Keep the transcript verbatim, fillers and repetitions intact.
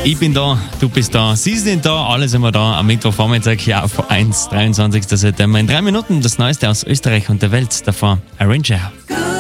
Ich bin da, du bist da, sie sind da, alle sind wir da am Mittwochvormittag hier auf eins, dreiundzwanzigsten September. In drei Minuten das Neueste aus Österreich und der Welt. Davor Arranger.